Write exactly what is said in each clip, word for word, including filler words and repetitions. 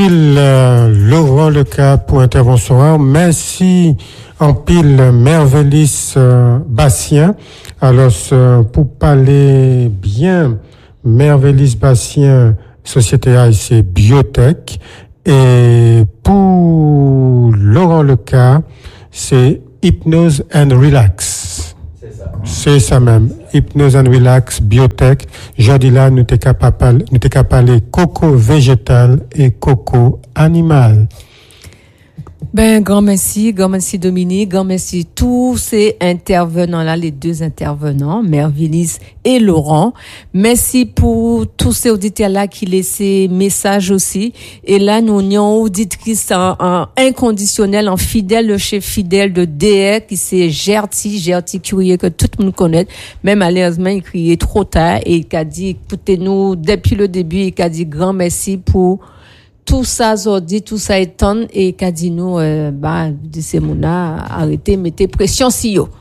pile euh, Laurent Leca pour intervention. Merci en pile Mervelis euh, Bastien. Alors euh, pour parler bien Mervelis Bastien, Société A I C Biotech, et pour Laurent Leca, c'est Hypnose and Relax. C'est ça. C'est ça même. Hypnose and Relax Biotech. Jeudi là, nous t'es capable, nous t'es capable parler coco végétal et coco animal. Ben, grand merci, grand merci Dominique, grand merci tous ces intervenants-là, les deux intervenants, Mervelis et Laurent. Merci pour tous ces auditeurs-là qui laissaient message aussi. Et là, nous avons une auditrice en, en inconditionnel, en fidèle, le chef fidèle de D R, qui c'est Gerti, Gerti Curier, que tout le monde connaît. Mais malheureusement, il criait trop tard et il a dit, écoutez-nous, depuis le début, il a dit grand merci pour tout ça, Zordi, tout ça étonne, et qu'a dit nous, euh, bah, de ces mouna, arrêtez, mettez pression si yo.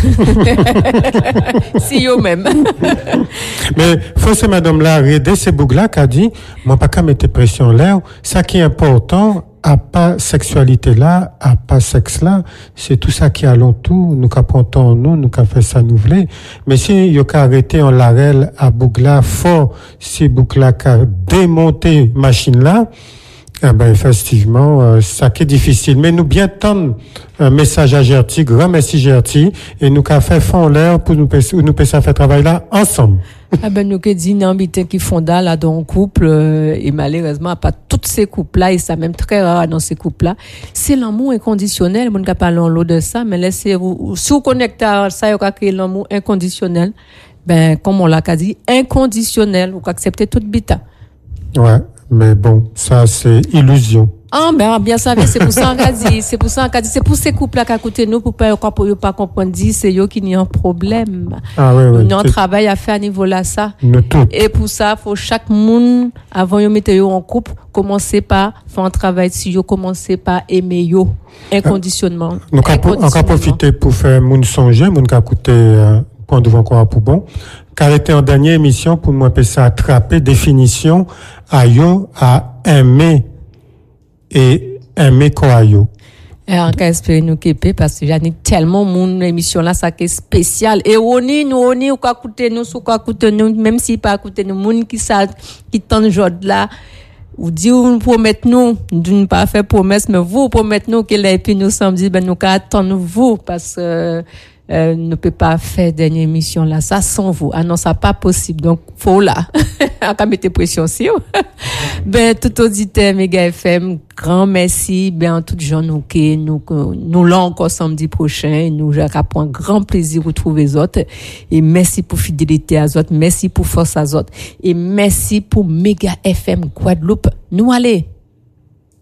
Si yo même. Mais, faut ce madame là, aider ces bougs là, qu'a dit, moi, pas qu'à mettre pression là, ça qui est important, à pas sexualité là, à pas sexe là, c'est tout ça qui allons tout, nous qu'apprendons nous, nous qu'a fait ça nous voulons. Mais si yo qu'a arrêté en l'arel à bougla fort, si bougla qu'a démonté machine là, eh ben effectivement, euh, ça qui est difficile. Mais nous bien tendre un message à Gerti, grand merci Gerti, et nous qu'a fait fond l'air pour nous nous passer à faire travail là ensemble. Ah ben nous que dit n'ambité qui font là dans un couple euh, et malheureusement pas toutes ces couples là et ça même très rare dans ces couples là, c'est l'amour inconditionnel, mon gars parlons l'eau de ça, mais laissez vous si vous connectez à ça vous créer l'amour inconditionnel. Ben comme on l'a dit, inconditionnel, vous acceptez toute bita. Ouais, mais bon, ça c'est illusion. Ah ben bien ça c'est pour ça qu'on dit, c'est pour ça qu'on dit, c'est pour ces couples là qui côté nous pour pas pour pas comprendre dit c'est eux qui n'y un problème. Ah oui oui. Nous un travail à faire à niveau là ça. Nous tout. Et pour ça faut chaque monde avant de mettre yo en couple, commencer par faire un travail sur yo, commencer par aimer yo inconditionnellement. Nous on va profiter pour faire moun songer, moun ka écouter euh, point devant encore pour bon. Car était en dernière émission pour moi peut ça attraper définition à yo à aimer et aimer quoi yo. Et en cas espérer nous képer parce que j'en ai tellement mon émission là ça qui est spécial et on est nous on est ou quoi écouter nous ou quoi écouter nous même si pas écouter nous monde qui ça qui tente jode là ou dit ou promettre nous d'une pas faire promesse mais vous promettre nous que là et puis nous samedi ben nous attendre vous parce que Euh, ne peut pas faire dernière émission là ça sans vous ah non ça pas possible donc faut là à mettre pression sur ben tout auditeur Méga F M grand merci ben tout gens nous que nous nous là encore samedi prochain nous j'apprends grand plaisir retrouver les autres et merci pour fidélité à autres merci pour force à autres et merci pour Méga F M Guadeloupe nous aller